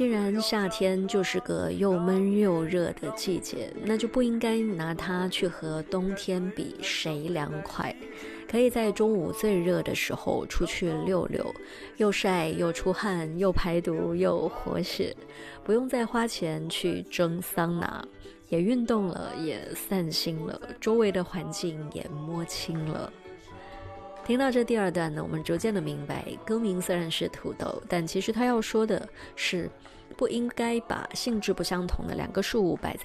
既然夏天就是个又闷又热的季节，那就不应该拿它去和冬天比谁凉快。可以在中午最热的时候出去溜溜，又晒又出汗又排毒又活血，不用再花钱去蒸桑拿，也运动了，也散心了，周围的环境也摸清了。听到这第二段呢，我们逐渐的明白，歌名虽然是土豆，但其实他要说的是不应该把性质不相同的两个事物摆在